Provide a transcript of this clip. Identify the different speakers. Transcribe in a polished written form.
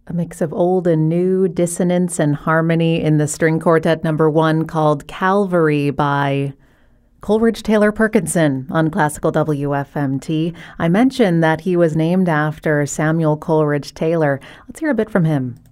Speaker 1: A mix of old and new, dissonance and harmony in the string quartet number 1 called Calvary by Coleridge Taylor Perkinson on Classical WFMT. I mentioned that he was named after Samuel Coleridge Taylor. Let's hear a bit from him.